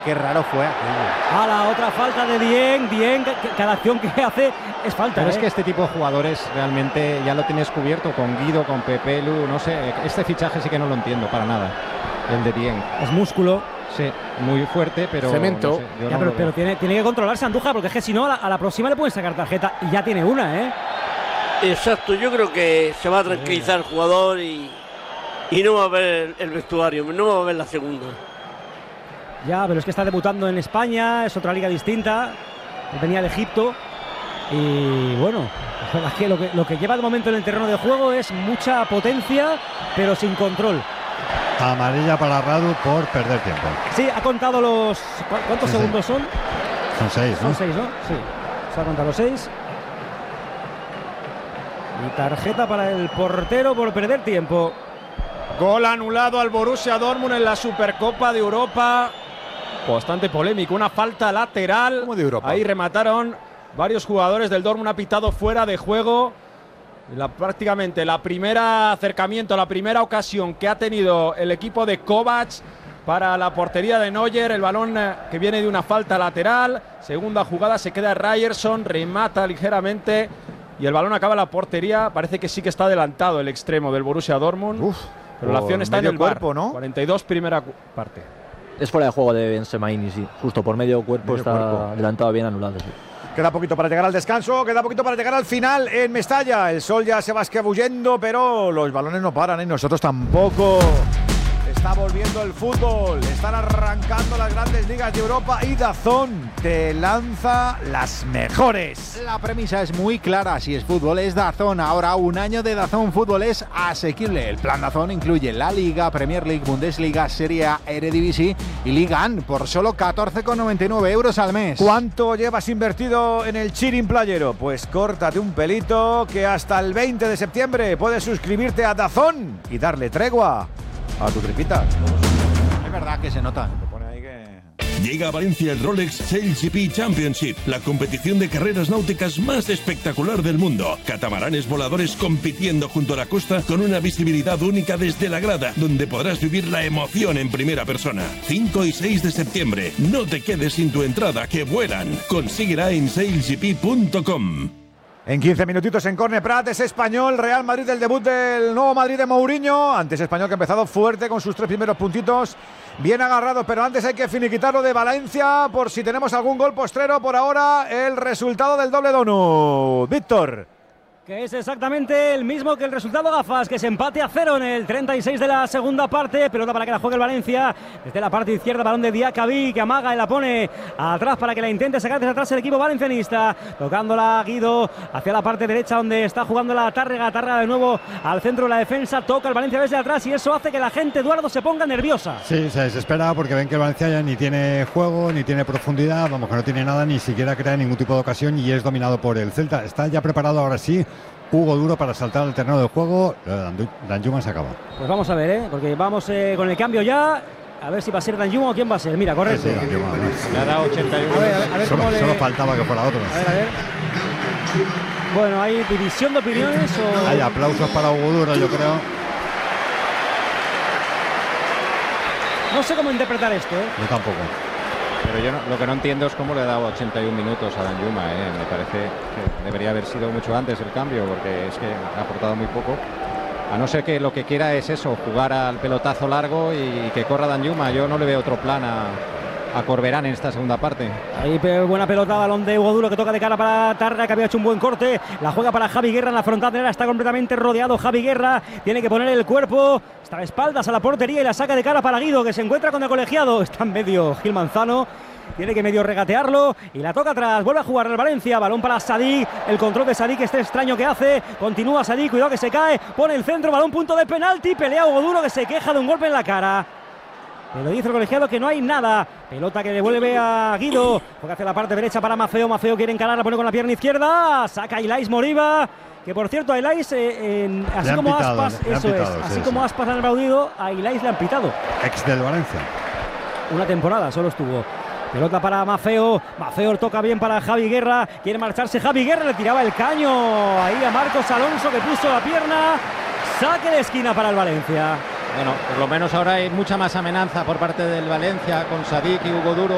Qué raro fue aquello. A la otra falta de Dieng, cada acción que hace es falta. Pero es que este tipo de jugadores realmente ya lo tienes cubierto con Guido, con Pepe, Lu, no sé, este fichaje sí que no lo entiendo para nada, el de Dieng. Es músculo. Sí, muy fuerte, pero cemento. No sé, pero tiene que controlarse Andújar, porque es que si no, a la próxima le pueden sacar tarjeta y ya tiene una, ¿eh? Exacto, yo creo que se va a tranquilizar el jugador y no va a ver el vestuario, no va a ver la segunda. Ya, pero es que está debutando en España, es otra liga distinta, venía de Egipto y bueno, es que lo que lleva de momento en el terreno de juego es mucha potencia, pero sin control. Amarilla para Radu por perder tiempo. Sí, ha contado los... ¿Cuántos segundos son? Son 6, ¿no? Son 6, ¿no? Sí, se ha contado los 6. Y tarjeta para el portero por perder tiempo. Gol anulado al Borussia Dortmund en la Supercopa de Europa. Bastante polémico, una falta lateral. ¿Cómo de Europa? Ahí remataron varios jugadores del Dortmund, ha pitado fuera de juego. Prácticamente la primera acercamiento, la primera ocasión que ha tenido el equipo de Kovac para la portería de Neuer. El balón que viene de una falta lateral. Segunda jugada, se queda Ryerson, remata ligeramente y el balón acaba en la portería. Parece que sí que está adelantado el extremo del Borussia Dortmund. Pero la acción está en el cuerpo, VAR, ¿no? 42 primera parte. Es fuera de juego de Benzema, sí. Justo por medio cuerpo está adelantado, bien anulado. Sí. Queda poquito para llegar al descanso, queda poquito para llegar al final en Mestalla. El sol ya se va escabullendo, pero los balones no paran, ¿eh? Nosotros tampoco. Está volviendo el fútbol, están arrancando las grandes ligas de Europa y DAZN te lanza las mejores. La premisa es muy clara, si es fútbol es DAZN. Ahora un año de DAZN Fútbol es asequible. El plan DAZN incluye la Liga, Premier League, Bundesliga, Serie A, Eredivisie y Liga 1 por solo 14,99 euros al mes. ¿Cuánto llevas invertido en el Chirin Playero? Pues córtate un pelito que hasta el 20 de septiembre puedes suscribirte a DAZN y darle tregua a tu tripita. Es verdad que se nota. Llega a Valencia el Rolex SailGP Championship, la competición de carreras náuticas más espectacular del mundo. Catamaranes voladores compitiendo junto a la costa con una visibilidad única desde la grada, donde podrás vivir la emoción en primera persona. 5 y 6 de septiembre. No te quedes sin tu entrada, que vuelan. Consíguela en sailgp.com. En 15 minutitos en Corne Prat es Español, Real Madrid, el debut del nuevo Madrid de Mourinho. Antes Español que ha empezado fuerte con sus 3 primeros puntitos, bien agarrados, pero antes hay que finiquitarlo de Valencia por si tenemos algún gol postrero. Por ahora el resultado del doble donut. Víctor. Que es exactamente el mismo que el resultado, gafas, que es empate a 0 en el 36 de la segunda parte. Pelota para que la juegue el Valencia desde la parte izquierda, balón de Diacabí, que amaga y la pone atrás para que la intente sacar desde atrás el equipo valencianista, tocándola Guido hacia la parte derecha donde está jugando la Tárrega de nuevo al centro de la defensa, toca el Valencia desde atrás y eso hace que la gente, Eduardo, se ponga nerviosa. Sí, se desespera porque ven que el Valencia ya ni tiene juego, ni tiene profundidad, vamos, que no tiene nada, ni siquiera crea ningún tipo de ocasión y es dominado por el Celta. Está ya preparado ahora sí Hugo Duro para saltar al terreno del juego. Danjuma se acaba. Pues vamos a ver, porque vamos con el cambio ya. A ver si va a ser Danjuma o quién va a ser. Mira, corre. Sí, Danjuma, le ha dado 81. A ver solo, solo faltaba que fuera otro. A ver. Bueno, ¿hay división de opiniones o...? Hay aplausos para Hugo Duro, yo creo. No sé cómo interpretar esto, ¿eh? Yo tampoco. Pero yo lo que no entiendo es cómo le ha dado 81 minutos a Danjuma, Me parece que debería haber sido mucho antes el cambio, porque es que ha aportado muy poco. A no ser que lo que quiera es eso, jugar al pelotazo largo y que corra Danjuma. Yo no le veo otro plan a Corberán en esta segunda parte. Ahí buena pelota, balón de Hugo Duro que toca de cara para Tarra, que había hecho un buen corte. La juega para Javi Guerra en la frontal, está completamente rodeado Javi Guerra. Tiene que poner el cuerpo, está de espaldas a la portería y la saca de cara para Guido, que se encuentra con el colegiado. Está en medio Gil Manzano. Tiene que medio regatearlo y la toca atrás. Vuelve a jugar el Valencia. Balón para Sadik. El control de Sadik, este extraño que hace. Continúa Sadik. Cuidado que se cae. Pone el centro. Balón punto de penalti. Pelea Hugo Duro, que se queja de un golpe en la cara. Pero dice el colegiado que no hay nada. Pelota que devuelve a Guido. Juega hacia la parte derecha para Mafeo. Mafeo quiere encarar. La pone con la pierna izquierda. Saca a Ilais Moriba. Que por cierto a Ilais, así como pitado, Aspas, eso pitado, es. Así como Aspas han aplaudido, a Ilais le han pitado. Ex del Valencia. Una temporada solo estuvo. Pelota para Mafeo. Mafeo toca bien para Javi Guerra. Quiere marcharse Javi Guerra. Le tiraba el caño ahí a Marcos Alonso, que puso la pierna. Saque de esquina para el Valencia. Bueno, por lo menos ahora hay mucha más amenaza por parte del Valencia con Sadik y Hugo Duro.